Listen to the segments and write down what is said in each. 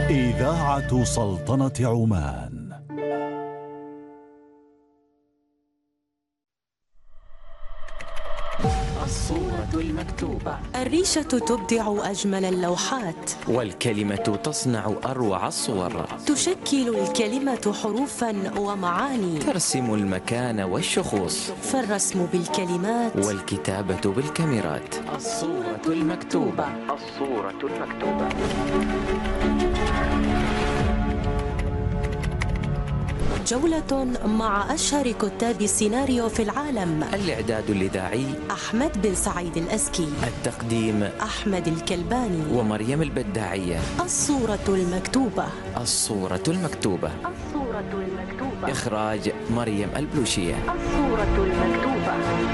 إذاعة سلطنة عمان. الصورة المكتوبة. الريشة تبدع أجمل اللوحات، والكلمة تصنع أروع الصور. تشكل الكلمة حروفا ومعاني، ترسم المكان والشخوص، فالرسم بالكلمات والكتابة بالكاميرات. الصورة المكتوبة. الصورة المكتوبة. جولة مع أشهر كتاب السيناريو في العالم. الإعداد الإذاعي أحمد بن سعيد الأزكي، التقديم أحمد الكلباني ومريم البداعية. الصورة المكتوبة. الصورة المكتوبة. الصورة المكتوبة. إخراج مريم البلوشية. الصورة المكتوبة.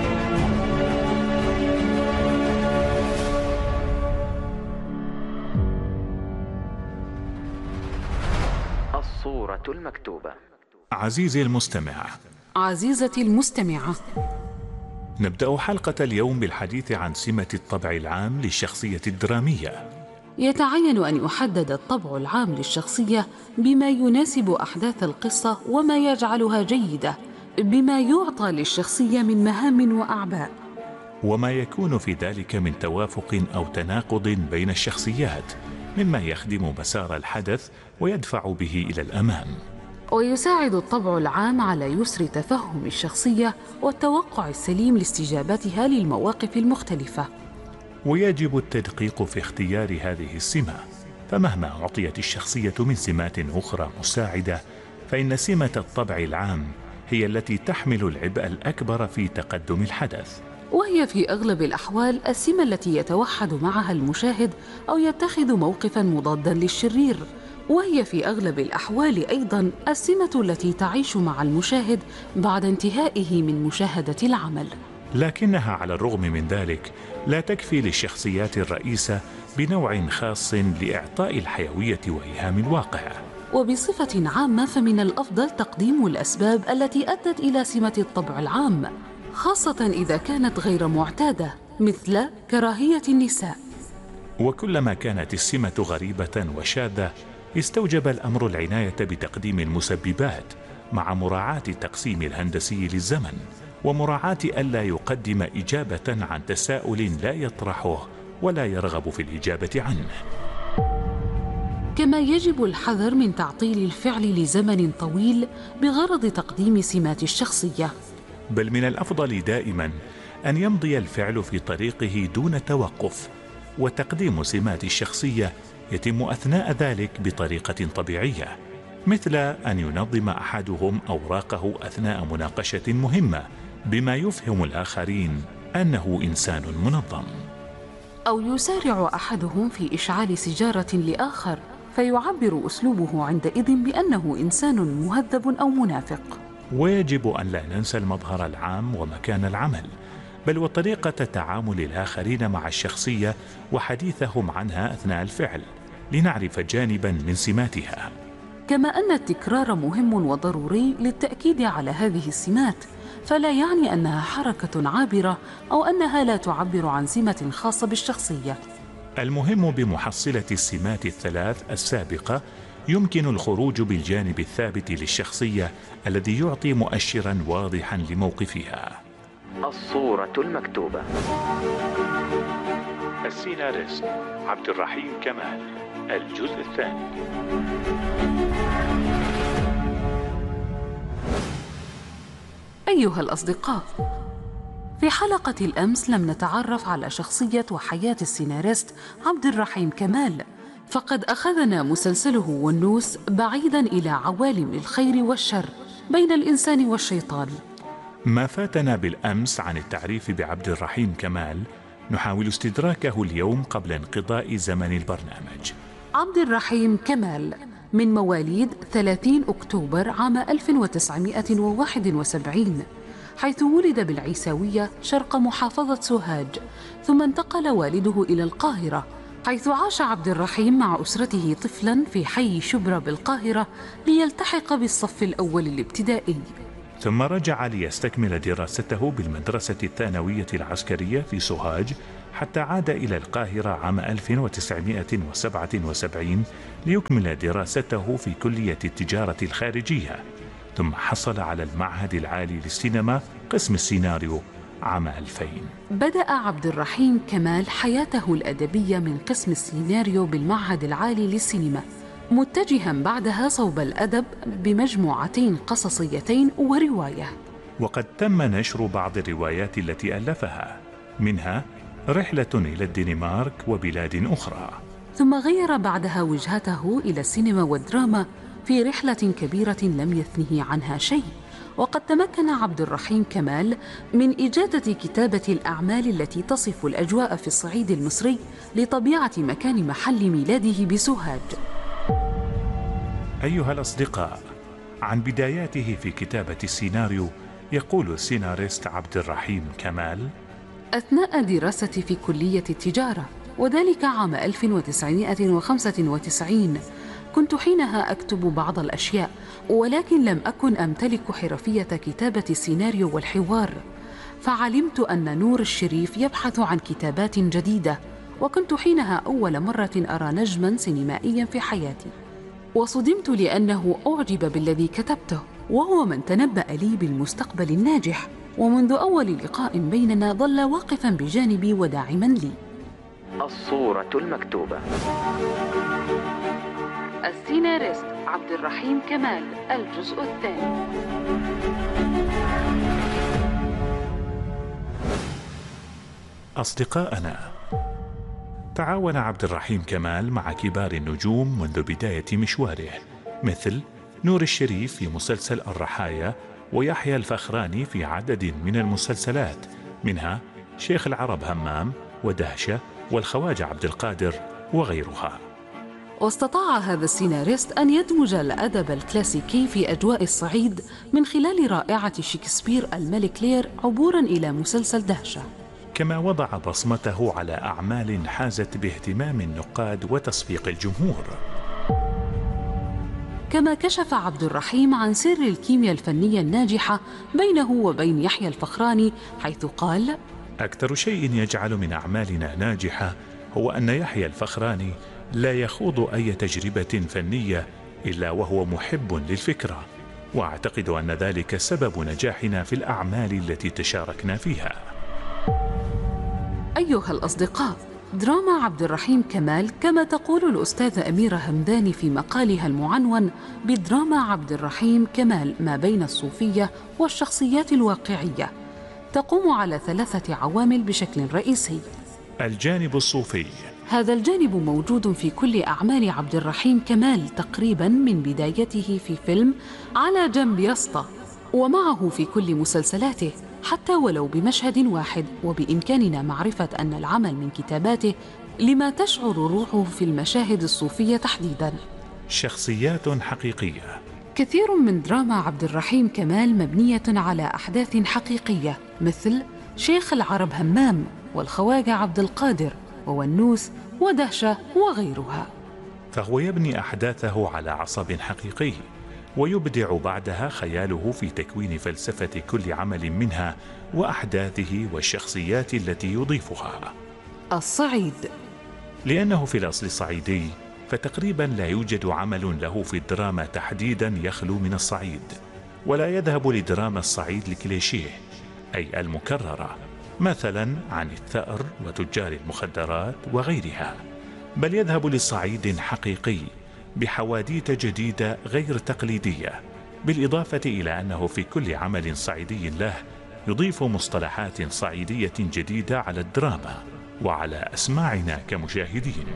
الصورة المكتوبة. عزيزي المستمع، عزيزتي المستمعة، نبدأ حلقة اليوم بالحديث عن سمة الطبع العام للشخصية الدرامية. يتعين أن يحدد الطبع العام للشخصية بما يناسب أحداث القصة وما يجعلها جيدة، بما يعطى للشخصية من مهام وأعباء، وما يكون في ذلك من توافق أو تناقض بين الشخصيات، مما يخدم مسار الحدث ويدفع به إلى الأمام. ويساعد الطبع العام على يسر تفهم الشخصية والتوقع السليم لاستجابتها للمواقف المختلفة. ويجب التدقيق في اختيار هذه السمة، فمهما أعطيت الشخصية من سمات أخرى مساعدة، فإن سمة الطبع العام هي التي تحمل العبء الأكبر في تقدم الحدث، وهي في أغلب الأحوال السمة التي يتوحد معها المشاهد أو يتخذ موقفاً مضاداً للشرير، وهي في أغلب الأحوال أيضاً السمة التي تعيش مع المشاهد بعد انتهائه من مشاهدة العمل. لكنها على الرغم من ذلك لا تكفي للشخصيات الرئيسة بنوع خاص لإعطاء الحيوية وإيهام الواقع. وبصفة عامة فمن الأفضل تقديم الأسباب التي أدت إلى سمة الطبع العام، خاصة إذا كانت غير معتادة، مثل كراهية النساء. وكلما كانت السمة غريبة وشاذة استوجب الأمر العناية بتقديم المسببات، مع مراعاة التقسيم الهندسي للزمن، ومراعاة ألا يقدم إجابة عن تساؤل لا يطرحه ولا يرغب في الإجابة عنه. كما يجب الحذر من تعطيل الفعل لزمن طويل بغرض تقديم سمات الشخصية، بل من الأفضل دائما أن يمضي الفعل في طريقه دون توقف، وتقديم سمات الشخصية يتم أثناء ذلك بطريقة طبيعية، مثل أن ينظم أحدهم أوراقه أثناء مناقشة مهمة بما يفهم الآخرين أنه إنسان منظم، أو يسارع أحدهم في إشعال سيجارة لآخر فيعبر أسلوبه عندئذ بأنه إنسان مهذب أو منافق. ويجب أن لا ننسى المظهر العام ومكان العمل، بل وطريقة تعامل الآخرين مع الشخصية وحديثهم عنها أثناء الفعل، لنعرف جانبا من سماتها. كما أن التكرار مهم وضروري للتأكيد على هذه السمات، فلا يعني أنها حركة عابرة أو أنها لا تعبر عن سمة خاصة بالشخصية. المهم بمحصلة السمات الثلاث السابقة يمكن الخروج بالجانب الثابت للشخصية الذي يعطي مؤشرا واضحا لموقفها. الصورة المكتوبة. السيناريست عبد الرحيم كمال، الجزء الثاني. أيها الأصدقاء، في حلقة الأمس لم نتعرف على شخصية وحياة السيناريست عبد الرحيم كمال، فقد أخذنا مسلسله ونوس بعيدا إلى عوالم الخير والشر بين الإنسان والشيطان. ما فاتنا بالأمس عن التعريف بعبد الرحيم كمال نحاول استدراكه اليوم قبل انقضاء زمن البرنامج. عبد الرحيم كمال من مواليد 30 أكتوبر عام 1971، حيث ولد بالعيساوية شرق محافظة سوهاج، ثم انتقل والده إلى القاهرة، حيث عاش عبد الرحيم مع أسرته طفلا في حي شبرا بالقاهرة ليلتحق بالصف الأول الابتدائي، ثم رجع ليستكمل دراسته بالمدرسة الثانوية العسكرية في سوهاج، حتى عاد إلى القاهرة عام 1977 ليكمل دراسته في كلية التجارة الخارجية، ثم حصل على المعهد العالي للسينما قسم السيناريو عام 2000. بدأ عبد الرحيم كمال حياته الأدبية من قسم السيناريو بالمعهد العالي للسينما، متجها بعدها صوب الأدب بمجموعتين قصصيتين ورواية. وقد تم نشر بعض الروايات التي ألفها، منها رحلة إلى الدنمارك وبلاد أخرى. ثم غير بعدها وجهته إلى السينما والدراما في رحلة كبيرة لم يثنه عنها شيء. وقد تمكن عبد الرحيم كمال من إجادة كتابة الأعمال التي تصف الأجواء في الصعيد المصري لطبيعة مكان محل ميلاده بسوهاج. أيها الأصدقاء، عن بداياته في كتابة السيناريو يقول السيناريست عبد الرحيم كمال: أثناء دراستي في كلية التجارة، وذلك عام 1995، كنت حينها أكتب بعض الأشياء، ولكن لم أكن أمتلك حرفية كتابة السيناريو والحوار، فعلمت أن نور الشريف يبحث عن كتابات جديدة، وكنت حينها أول مرة أرى نجماً سينمائياً في حياتي، وصدمت لأنه أعجب بالذي كتبته، وهو من تنبأ لي بالمستقبل الناجح، ومنذ أول لقاء بيننا ظل واقفاً بجانبي وداعماً لي. الصورة المكتوبة. السيناريست عبد الرحيم كمال، الجزء الثاني. أصدقائنا، تعاون عبد الرحيم كمال مع كبار النجوم منذ بداية مشواره، مثل نور الشريف في مسلسل الرحايا، ويحيى الفخراني في عدد من المسلسلات، منها شيخ العرب همام ودهشة والخواجة عبد القادر وغيرها. واستطاع هذا السيناريست أن يدمج الأدب الكلاسيكي في أجواء الصعيد من خلال رائعة شكسبير الملك لير عبوراً إلى مسلسل دهشة، كما وضع بصمته على أعمال حازت باهتمام النقاد وتصفيق الجمهور. كما كشف عبد الرحيم عن سر الكيمياء الفنية الناجحة بينه وبين يحيى الفخراني، حيث قال: أكثر شيء يجعل من أعمالنا ناجحة هو أن يحيى الفخراني لا يخوض أي تجربة فنية إلا وهو محب للفكرة، وأعتقد أن ذلك سبب نجاحنا في الأعمال التي تشاركنا فيها. أيها الأصدقاء، دراما عبد الرحيم كمال، كما تقول الأستاذة أميرة همداني في مقالها المعنون بدراما عبد الرحيم كمال ما بين الصوفية والشخصيات الواقعية، تقوم على 3 عوامل بشكل رئيسي. الجانب الصوفي، هذا الجانب موجود في كل أعمال عبد الرحيم كمال تقريباً من بدايته في فيلم على جنب يسطا، ومعه في كل مسلسلاته حتى ولو بمشهد واحد، وبإمكاننا معرفة أن العمل من كتاباته لما تشعر روحه في المشاهد الصوفية تحديداً. شخصيات حقيقية، كثير من دراما عبد الرحيم كمال مبنية على أحداث حقيقية، مثل شيخ العرب همام والخواجة عبد القادر وونوس ودهشة وغيرها. فهو يبني أحداثه على عصب حقيقي، ويبدع بعدها خياله في تكوين فلسفة كل عمل منها وأحداثه والشخصيات التي يضيفها. الصعيد، لأنه في الأصل صعيدي، فتقريبا لا يوجد عمل له في الدراما تحديدا يخلو من الصعيد، ولا يذهب لدراما الصعيد الكليشيه أي المكررة، مثلا عن الثأر وتجار المخدرات وغيرها، بل يذهب للصعيد حقيقي بحواديت جديدة غير تقليدية، بالإضافة إلى أنه في كل عمل صعيدي له يضيف مصطلحات صعيدية جديدة على الدراما وعلى أسماعنا كمشاهدين.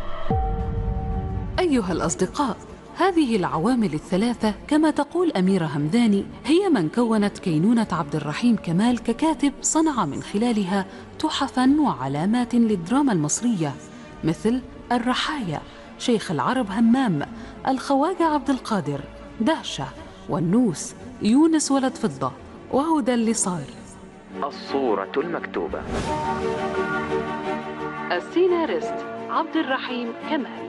أيها الأصدقاء، هذه العوامل الثلاثة كما تقول أميرة همداني هي من كونت كينونة عبد الرحيم كمال ككاتب صنع من خلالها تحفاً وعلامات للدراما المصرية، مثل الرحايا، شيخ العرب همام، الخواجة عبد القادر، دهشة، والنوس، يونس ولد فضة، وهدى اللي صار. الصورة المكتوبة. السيناريست عبد الرحيم كمال.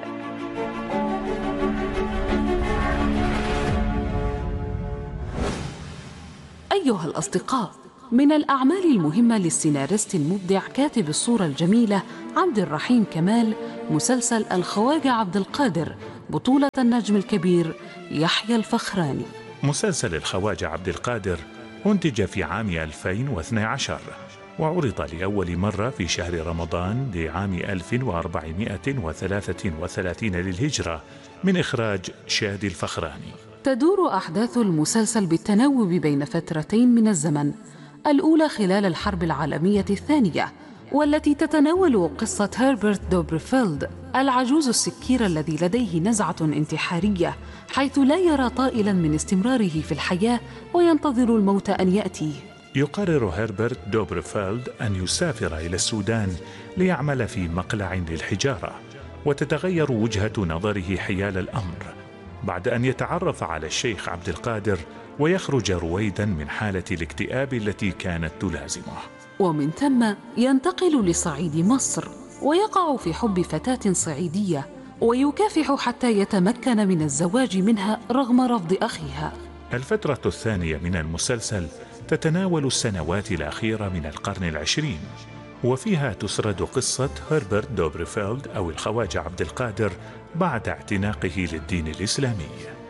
أيها الأصدقاء، من الأعمال المهمة للسيناريست المبدع كاتب الصورة الجميلة عبد الرحيم كمال مسلسل الخواجة عبد القادر بطولة النجم الكبير يحيى الفخراني. مسلسل الخواجة عبد القادر أنتج في عام 2012 وعرض لأول مرة في شهر رمضان لعام 1433 للهجرة من إخراج شادي الفخراني. تدور أحداث المسلسل بالتناوب بين فترتين من الزمن، الأولى خلال الحرب العالمية الثانية، والتي تتناول قصة هربرت دوبرفيلد العجوز السكير الذي لديه نزعة انتحارية حيث لا يرى طائلا من استمراره في الحياة وينتظر الموت أن يأتيه. يقرر هربرت دوبرفيلد أن يسافر إلى السودان ليعمل في مقلع للحجارة، وتتغير وجهة نظره حيال الأمر بعد أن يتعرف على الشيخ عبد القادر ويخرج رويدا من حالة الاكتئاب التي كانت تلازمه. ومن ثم ينتقل لصعيد مصر ويقع في حب فتاة صعيدية ويكافح حتى يتمكن من الزواج منها رغم رفض أخيها. الفترة الثانية من المسلسل تتناول السنوات الأخيرة من القرن العشرين، وفيها تسرد قصة هربرت دوبرفيلد أو الخواجة عبد القادر بعد اعتناقه للدين الإسلامي.